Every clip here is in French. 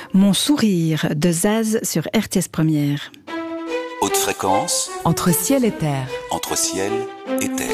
Mon sourire de Zaz sur RTS Première. Haute fréquence. Entre ciel et terre. Entre ciel et terre.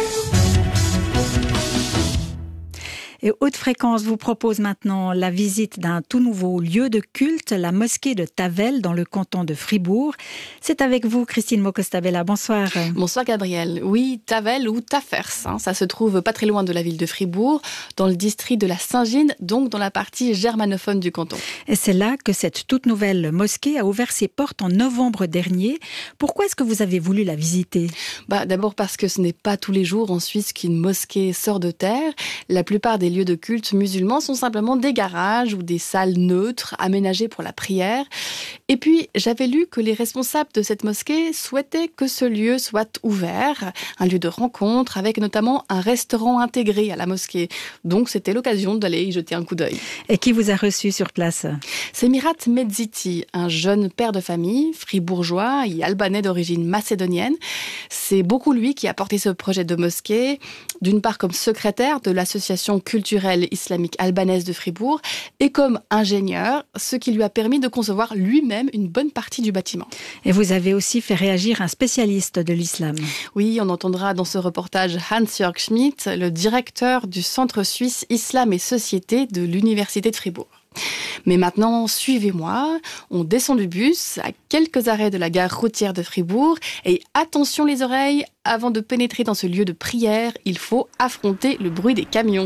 Et Haute Fréquence vous propose maintenant la visite d'un tout nouveau lieu de culte, la mosquée de Tavel dans le canton de Fribourg. C'est avec vous, Christine Mocostabella. Bonsoir. Bonsoir Gabriel. Oui, Tavel ou Tafers, ça se trouve pas très loin de la ville de Fribourg, dans le district de la Saint-Gine, donc dans la partie germanophone du canton. Et c'est là que cette toute nouvelle mosquée a ouvert ses portes en novembre dernier. Pourquoi est-ce que vous avez voulu la visiter ? D'abord parce que ce n'est pas tous les jours en Suisse qu'une mosquée sort de terre. La plupart des lieux de culte musulmans sont simplement des garages ou des salles neutres aménagées pour la prière. Et puis, j'avais lu que les responsables de cette mosquée souhaitaient que ce lieu soit ouvert, un lieu de rencontre avec notamment un restaurant intégré à la mosquée. Donc, c'était l'occasion d'aller y jeter un coup d'œil. Et qui vous a reçu sur place ? C'est Mirat Medziti, un jeune père de famille, fribourgeois et albanais d'origine macédonienne. C'est beaucoup lui qui a porté ce projet de mosquée, d'une part comme secrétaire de l'association culturelle islamique albanaise de Fribourg et comme ingénieur, ce qui lui a permis de concevoir lui-même une bonne partie du bâtiment. Et vous avez aussi fait réagir un spécialiste de l'islam. Oui, on entendra dans ce reportage Hans-Jörg Schmidt, le directeur du Centre suisse Islam et Société de l'Université de Fribourg. Mais maintenant, suivez-moi, on descend du bus à quelques arrêts de la gare routière de Fribourg et attention les oreilles, avant de pénétrer dans ce lieu de prière, il faut affronter le bruit des camions.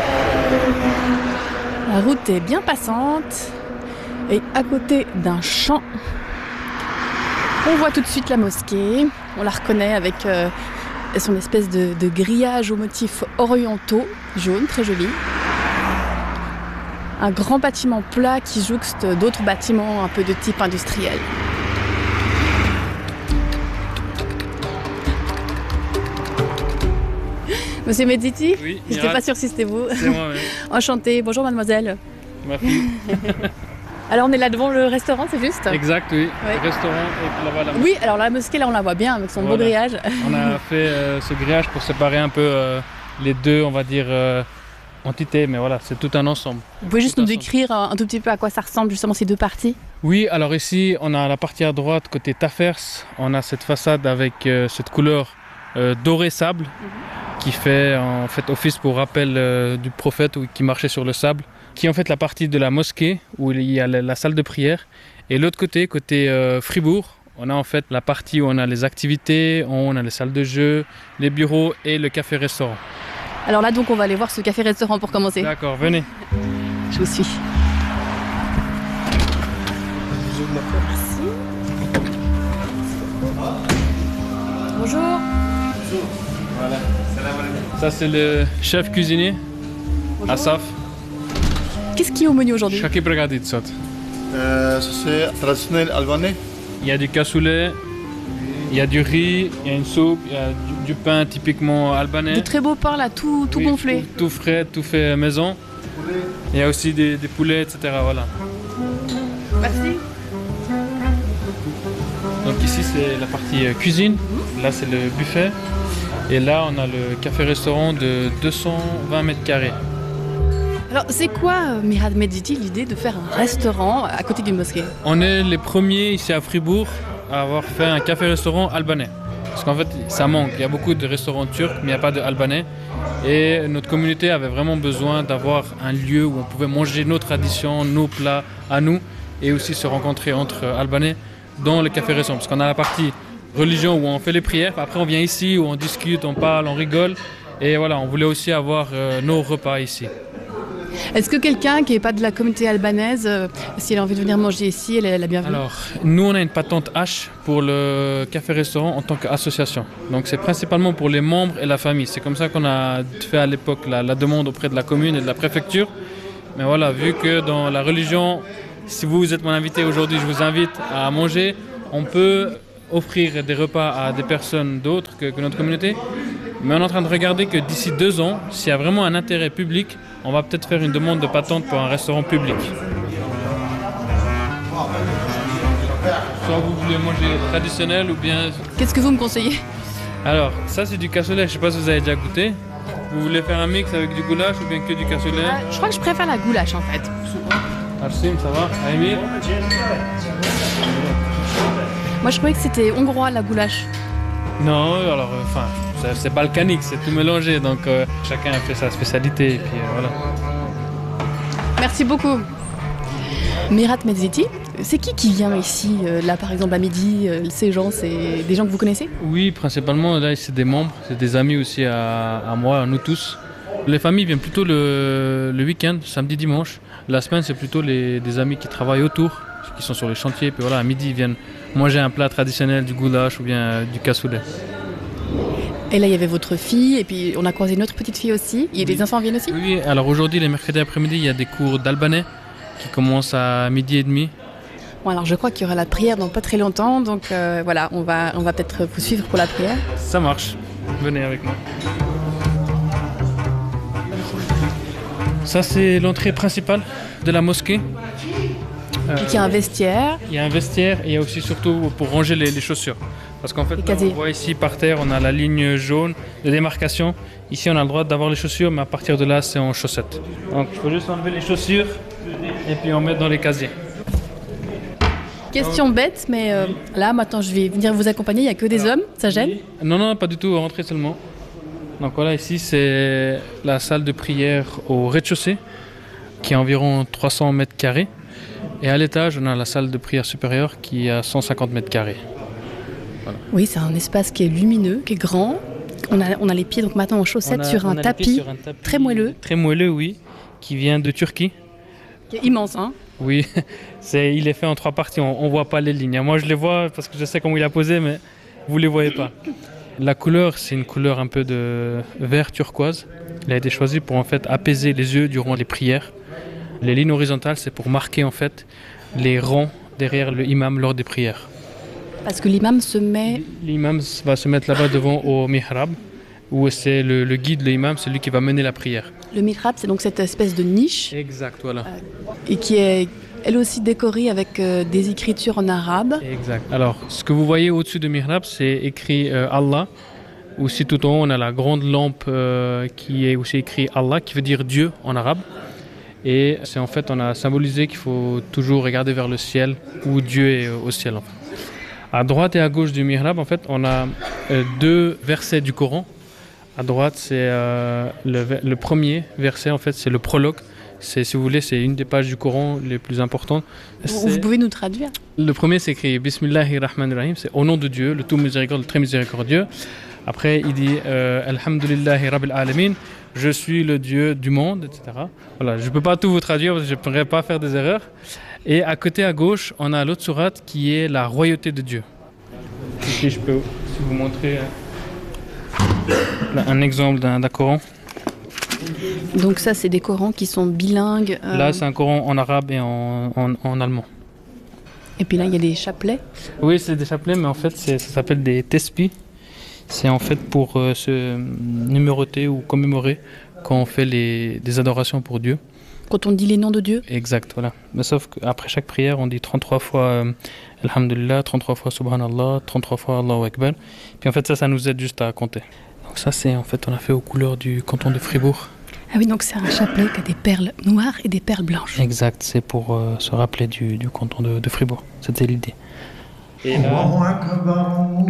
La route est bien passante et à côté d'un champ, on voit tout de suite la mosquée, on la reconnaît avec son espèce de grillage aux motifs orientaux, jaune, très joli. Un grand bâtiment plat qui jouxte d'autres bâtiments un peu de type industriel. Monsieur Medziti ? Oui, je n'étais pas sûre si c'était vous. C'est moi, oui. Enchantée. Bonjour mademoiselle. Ma fille. Alors on est là devant le restaurant, c'est juste ? Exact, oui. Ouais. Le restaurant et là-bas la mosquée. Oui, alors la mosquée, là on la voit bien avec son beau grillage. On a fait ce grillage pour séparer un peu les deux, on va dire, entités, mais voilà, c'est tout un ensemble. Vous pouvez juste nous décrire un tout petit peu à quoi ça ressemble justement ces deux parties ? Oui, alors ici, on a la partie à droite, côté Tafers, on a cette façade avec cette couleur doré sable qui fait en fait office pour rappel du prophète qui marchait sur le sable, qui est en fait la partie de la mosquée où il y a la salle de prière. Et l'autre côté, Fribourg, on a en fait la partie où on a les activités, on a les salles de jeu, les bureaux et le café-restaurant. Alors là, donc, on va aller voir ce café-restaurant pour commencer. D'accord, venez. Je vous suis. Merci. Bonjour. Bonjour. Voilà. Ça, c'est le chef cuisinier, Bonjour. Asaf. Qu'est-ce qu'il y a au menu aujourd'hui ? Shaki Pragaditsot. C'est traditionnel albanais. Il y a du cassoulet, il y a du riz, il y a une soupe, il y a du pain typiquement albanais. De très beaux pains là, tout Oui, gonflé. Tout frais, tout fait maison. Il y a aussi des poulets, etc. Voilà. Merci. Donc ici c'est la partie cuisine, là c'est le buffet. Et là on a le café-restaurant de 220 mètres carrés. Alors c'est quoi, Mirat Medziti, l'idée de faire un restaurant à côté d'une mosquée ? On est les premiers ici à Fribourg à avoir fait un café-restaurant albanais. Parce qu'en fait, ça manque. Il y a beaucoup de restaurants turcs, mais il n'y a pas de albanais. Et notre communauté avait vraiment besoin d'avoir un lieu où on pouvait manger nos traditions, nos plats à nous, et aussi se rencontrer entre albanais dans le café-restaurant. Parce qu'on a la partie religion où on fait les prières, après on vient ici où on discute, on parle, on rigole. Et voilà, on voulait aussi avoir nos repas ici. Est-ce que quelqu'un qui n'est pas de la communauté albanaise, si elle a envie de venir manger ici, elle est la bienvenue ? Alors, nous on a une patente H pour le café-restaurant en tant qu'association. Donc c'est principalement pour les membres et la famille. C'est comme ça qu'on a fait à l'époque la demande auprès de la commune et de la préfecture. Mais voilà, vu que dans la religion, si vous êtes mon invité aujourd'hui, je vous invite à manger, on peut offrir des repas à des personnes d'autres que notre communauté. Mais on est en train de regarder que d'ici 2 ans, s'il y a vraiment un intérêt public, on va peut-être faire une demande de patente pour un restaurant public. Soit vous voulez manger traditionnel ou bien... Qu'est-ce que vous me conseillez ? Alors, ça c'est du cassoulet, je ne sais pas si vous avez déjà goûté. Vous voulez faire un mix avec du goulash ou bien que du cassoulet ? Je crois que je préfère la goulash en fait. Arsim, ça va? Amir? Moi, je croyais que c'était hongrois, la goulash. Non, alors, c'est balkanique, c'est tout mélangé, donc chacun a fait sa spécialité, et puis voilà. Merci beaucoup. Mirat Medzeti, c'est qui vient ici, là par exemple à midi, ces gens, c'est des gens que vous connaissez? Oui, principalement, là, c'est des membres, c'est des amis aussi à moi, à nous tous. Les familles viennent plutôt le week-end, samedi, dimanche. La semaine, c'est plutôt des amis qui travaillent autour, qui sont sur les chantiers. Puis voilà, à midi, ils viennent manger un plat traditionnel, du goulash ou bien du cassoulet. Et là, il y avait votre fille, et puis on a croisé une autre petite fille aussi. Et les enfants viennent aussi? Oui, alors aujourd'hui, les mercredis après-midi, il y a des cours d'albanais qui commencent à 12h30. Bon, alors je crois qu'il y aura la prière dans pas très longtemps, donc voilà, on va peut-être vous suivre pour la prière. Ça marche, venez avec moi. Ça, c'est l'entrée principale de la mosquée. Donc il y a un vestiaire. Il y a un vestiaire et il y a aussi surtout pour ranger les chaussures. Parce qu'en fait, là, on voit ici par terre, on a la ligne jaune de démarcation. Ici, on a le droit d'avoir les chaussures, mais à partir de là, c'est en chaussettes. Donc, il faut juste enlever les chaussures et puis on met dans les casiers. Question bête, mais là, maintenant, je vais venir vous accompagner. Il n'y a que des hommes, ça gêne? Non, pas du tout, rentrez seulement. Donc voilà, ici, c'est la salle de prière au rez-de-chaussée, qui est environ 300 mètres carrés. Et à l'étage, on a la salle de prière supérieure qui est à 150 mètres carrés. Voilà. Oui, c'est un espace qui est lumineux, qui est grand. On a les pieds donc maintenant en chaussettes sur un tapis très moelleux. Très moelleux, oui, qui vient de Turquie. Qui est immense, hein? Oui, il est fait en 3 parties, on ne voit pas les lignes. Moi, je les vois parce que je sais comment il a posé, mais vous ne les voyez pas. La couleur, c'est une couleur un peu de vert turquoise. Il a été choisi pour en fait apaiser les yeux durant les prières. Les lignes horizontales, c'est pour marquer en fait les rangs derrière le imam lors des prières. Parce que l'imam se met... L'imam va se mettre là-bas devant au mihrab, où c'est le guide, l'imam, c'est lui qui va mener la prière. Le mihrab, c'est donc cette espèce de niche. Exact, voilà. Et qui est elle aussi décorée avec des écritures en arabe. Exact. Alors, ce que vous voyez au-dessus de mihrab, c'est écrit Allah. Aussi tout en haut, on a la grande lampe qui est aussi écrit Allah, qui veut dire Dieu en arabe. Et c'est en fait, on a symbolisé qu'il faut toujours regarder vers le ciel, où Dieu est au ciel. En fait. À droite et à gauche du mihrab, en fait, on a 2 versets du Coran. À droite, c'est le premier verset, en fait, c'est le prologue. Si vous voulez, c'est une des pages du Coran les plus importantes. Vous pouvez nous traduire? Le premier, c'est écrit Bismillahirrahmanirrahim, c'est au nom de Dieu, le tout miséricordieux, le très miséricordieux. Après, il dit Alhamdulillahi Rabbil Alamin, je suis le Dieu du monde, etc. Voilà, je ne peux pas tout vous traduire parce que je ne pourrais pas faire des erreurs. Et à côté, à gauche, on a l'autre sourate qui est la royauté de Dieu. Ici, je peux vous montrer un exemple d'un Coran. Donc ça, c'est des Corans qui sont bilingues. Là, c'est un Coran en arabe et en allemand. Et puis là, il y a des chapelets. Oui, c'est des chapelets, mais en fait, ça s'appelle des tesbih. C'est en fait pour se numéroter ou commémorer quand on fait des adorations pour Dieu. Quand on dit les noms de Dieu? Exact, voilà. Mais sauf qu'après chaque prière, on dit 33 fois Alhamdulillah, 33 fois Subhanallah, 33 fois Allahu Akbar. Puis en fait, ça nous aide juste à compter. Donc ça, c'est en fait, on a fait aux couleurs du canton de Fribourg. Ah oui, donc c'est un chapelet qui a des perles noires et des perles blanches. Exact, c'est pour se rappeler du canton de Fribourg. C'était l'idée. Et là...